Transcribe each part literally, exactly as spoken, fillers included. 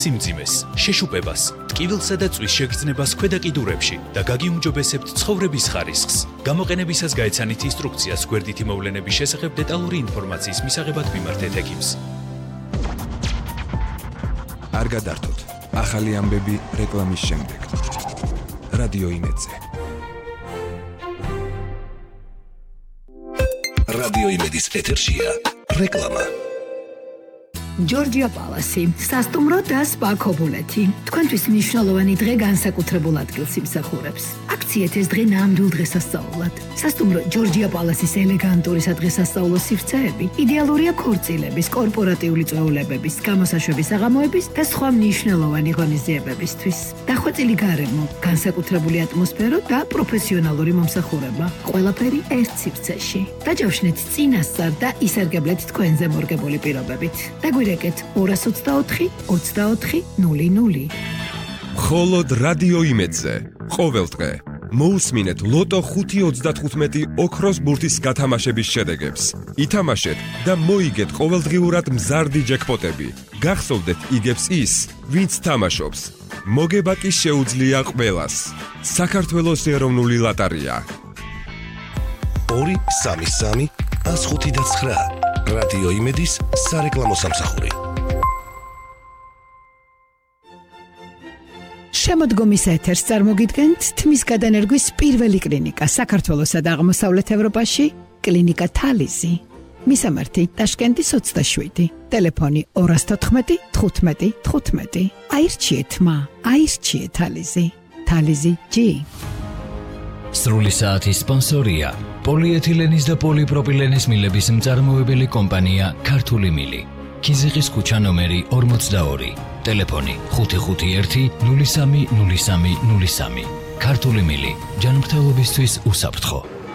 სიმძიმეს, შეშუპებას, ტკივილსა და წვის შეგრძნებას ქვედა კიდურებში და გაგიუმჯობესებთ ცხოვრების ხარისხს. გამოყენებისას გაეცანით ინსტრუქციას გვერდითი მოვლენების შესახებ დეტალური ინფორმაციის მისაღებად მიმართეთ ექიმს. არ გადართოთ. ახალი ამბები რეკლამის შემდეგ. რადიო იმედზე. რადიო იმედის ეთერშია რეკლამა. ჯორჯია პალასი, სასტუმრო და სპა ქობულეთი. თქვენთვის მნიშვნელოვანი დღე განსაკუთრებულ ადგილს იმსახურებს. აქციეთ ეს დღე ნამდვილ დღესასწაულად. სასტუმრო ჯორჯია პალასის ელეგანტური სადღესასწაულო სივრცეები იდეალურია ქორწილების, კორპორატიული წვეულებების, გამოსაშვების საღამოების და სხვა მნიშვნელოვანი ღონისძიებებისთვის. დახვეწილი გარემო, განსაკუთრებული ატმოსფერო და პროფესიონალური მომსახურება. ყველაფერი ერთ სივრცეში. დაჯავშნეთ წინასწარ და ისარგებლეთ თქვენზე მორგებული პირობებით. დაგვირეკეთ ორას ოცდაოთხი ოცდაოთხი ნული ნული. მხოლოდ რადიო იმედზე. ყოველ დღე მოусმინეთ ლოტო ხუთი ოცდათხუთმეტი ოქროს ბურთის გათამაშების შედეგებს. ითამაშეთ და მოიგეთ ყოველდღიურად მზარდი ჯეკპოტები. გახსოვდეთ იგებს ის, ვინც თამაშობს. მოგება კი შეუძლია ყველას. საქართველოს ეროვნული ლოტარია. ორი სამი სამი ას ხუთი და ცხრა. რადიო იმედის სარეკლამო სამსახური. შემოდგომის ეთერს წარმოგიდგენთ თმის გადანერგვის პირველი კლინიკა საქართველოსა და აღმოსავლეთ ევროპაში, კლინიკა თალიზი. მისამართი ტაშკენტის ოცდაშვიდი, ტელეფონი ორას თოთხმეტი თხუთმეტი თხუთმეტი. აირჩიეთ მა, აირჩიეთ თალიზი. თალიზი ჯი. სრული საათის სპონსორია პოლიეთილენის და პოლიპროპილენის მილების მწარმოებელი კომპანია ქართული მილი. ქიზიყის ქუჩა ნომერი ორმოცდაორი. ტელეფონი ხუთი ხუთი ერთი ნული სამი ნული სამი ნული სამი. ქართული მილი, ჯანმრთელობისთვის უსაფრთხო.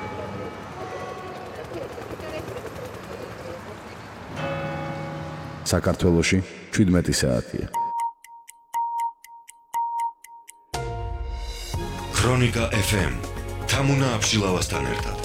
საქართველოში შვიდმეტი საათია. ქრონიკა ეფ ემ თამუნა აბშილავასთან ერთად.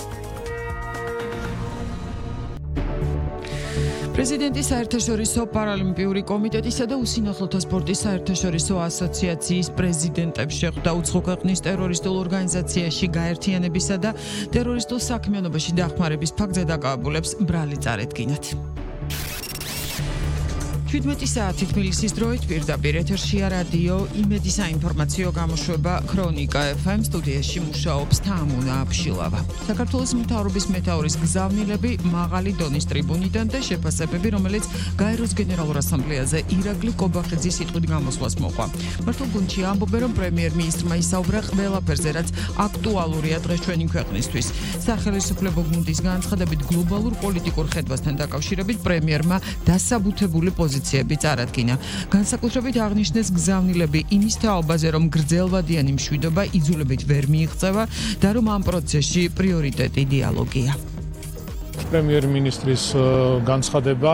პრეზიდენტის საერთაშორისო პარალიმპიური კომიტეტისა და უსინათლოთა სპორტის საერთაშორისო ასოციაციის პრეზიდენტებს შეხვდა უცხო ქვეყნის ტერორისტულ ორგანიზაციაში გაერთიანებისა და ტერორისტულ საქმიანობაში დახმარების ფაქტზე დაკავებულებს ბრალი წარედგინათ. შვიდმეტი საათი თბილისის დროით პირდაპირ ეთერშია რადიო იმედის საინფორმაციო გამოშვება ქრონიკა ეფ ემ. სტუდიაში მუშაობს თამუნა აბშილავა. საქართველოს მთავრობის მეთაურის გზავნილები მაღალი დონის ტრიბუნიდან და შეფასებები, რომელიც გაეროს გენერალურ ასამბლეაზე ირაკლი კობახიძის სიტყვით გამოსვლას მოყვა. მართლ გუნდში ამბობენ, რომ პრემიერ-მინისტრმა ისაუბრა ყველაფერზე, რაც აქტუალურია დღეს ჩვენი ქვეყნისთვის. სახელმწიფო გუნდის განცხადებით გლობალურ პოლიტიკურ ხედვასთან დაკავშირებით პრემიერმა დასაბუთებული პოზიციები წარადგინა. განსაკუთრებით აღნიშნეს გზავნილები იმის თაობაზე, რომ გრძელვადიანი მშვიდობა იძულებით ვერ მიიღწევა და რომ ამ პროცესში პრიორიტეტი დიალოგია. პრემიერ-მინისტრის განცხადება,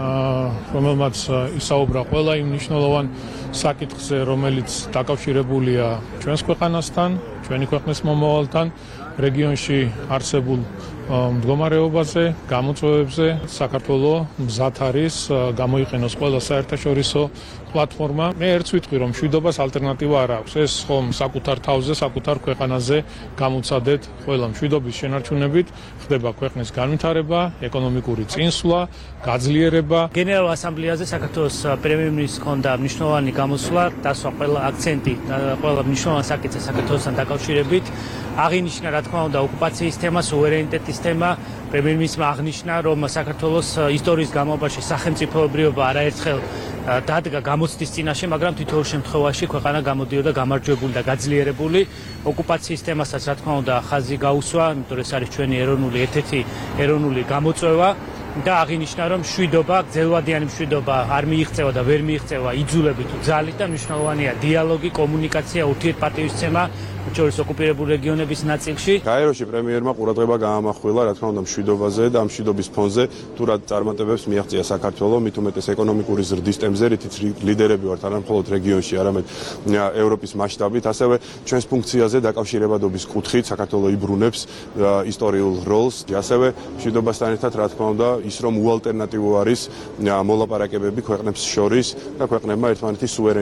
რომელმაც ისაუბრა ყველა იმ მნიშვნელოვან საკითხზე, რომელიც დაკავშირებულია ჩვენს ქვეყანასთან, ჩვენი ქვეყნის მომავალთან, რეგიონში არსებულ მდგომარეობაზე, გამოწვევებზე. საქართველოს მზად არის გამოიყენოს ყველა საერთაშორისო პლატფორმა. მე ერთს ვიტყვი, რომ მშვიდობას ალტერნატივა არ აქვს. ეს ხომ საკუთარ თავზე, საკუთარ ქვეყანაზე გამოცადეთ ყველა მშვიდობის შენარჩუნებით ხდება ქვეყნის განვითარება, ეკონომიკური წინსვლა, გაძლიერება. გენერალურ ასამბლეაზე საქართველოს პრემიერ-მინისტრს ჰქონდა მნიშვნელოვანი გამოსვლა, დასვა ყველა აქცენტი და ყველა მნიშვნელოვანი საკითხი საქართველოსთან დაკავშირებით. აღინიშნა, რა თქმა უნდა, ოკუპაციის თემა, სუვერენიტეტის თემა. პრემიერ-მინისტრმა აღნიშნა, რომ საქართველოს ისტორიის განმავლობაში სახელმწიფოებრიობა არაერთხელ დადგა გამოცდის წინაშე, მაგრამ თითოეულ შემთხვევაში ქვეყანა გამოდიოდა გამარჯვებული და გაძლიერებული. ოკუპაციის თემასაც, რა თქმა უნდა, ხაზი გაუსვა, იმიტომ რომ ეს არის ჩვენი ეროვნული ერთ-ერთი ეროვნული გამოწვევა. და აღინიშნა, რომ მშვიდობა, გრძელვადიანი მშვიდობა არ მიიღწევა და ვერ მიიღწევა იძულებით თუ ძალით და მნიშვნელოვანია დიალოგი, კომუნიკაცია, ურთიერთპატივისცემა შორის ოკუპირებულ რეგიონების ნაწილში. გაეროში პრემიერმა ყურადღება გაამახვილა, რა თქმა უნდა, მშვიდობაზე და მშვიდობის ფონზე, თუ რა წარმატებებს მიაღწია საქართველო, მით უმეტეს ეკონომიკური ზრდის ტემპზე, რითიც ლიდერები ვართ არა მხოლოდ რეგიონში, არამედ ევროპის მასშტაბით, ასევე ჩვენს ფუნქციაზე დაკავშირებადობის კუთხით საქართველო იბრუნებს ისტორიულ როლს, ასევე მშვიდობასთან ერთად, რა თქმა უნდა, ის რომ უალტერნატივო არის მოლაპარაკებები ქვეყნებს შორის და ქვეყნებმა ერთმანეთის სუვერენიტეტს